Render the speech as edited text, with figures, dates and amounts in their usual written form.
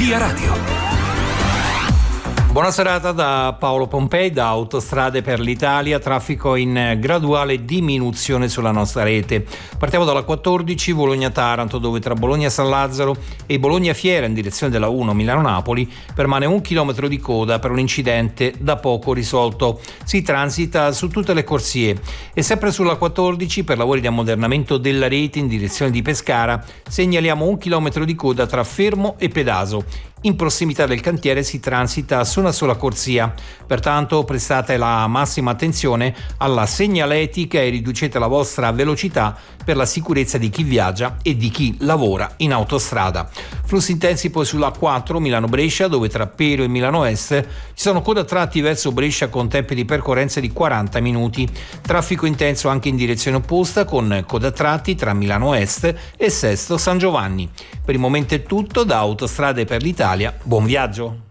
Via Radio. Buona serata da Paolo Pompei, da Autostrade per l'Italia. Traffico in graduale diminuzione sulla nostra rete. Partiamo dalla 14 Bologna-Taranto, dove tra Bologna-San Lazzaro e Bologna-Fiera in direzione della 1 Milano-Napoli permane 1 chilometro di coda per un incidente da poco risolto. Si transita su tutte le corsie. E sempre sulla 14, per lavori di ammodernamento della rete in direzione di Pescara, segnaliamo 1 chilometro di coda tra Fermo e Pedaso. In prossimità del cantiere si transita su una sola corsia, pertanto prestate la massima attenzione alla segnaletica e riducete la vostra velocità per la sicurezza di chi viaggia e di chi lavora in autostrada. Flussi intensi poi sulla 4 Milano-Brescia, dove tra Pero e Milano Est ci sono code a tratti verso Brescia con tempi di percorrenza di 40 minuti. Traffico intenso anche in direzione opposta con code a tratti tra Milano Est e Sesto San Giovanni. Per il momento è tutto da Autostrade per l'Italia. Buon viaggio!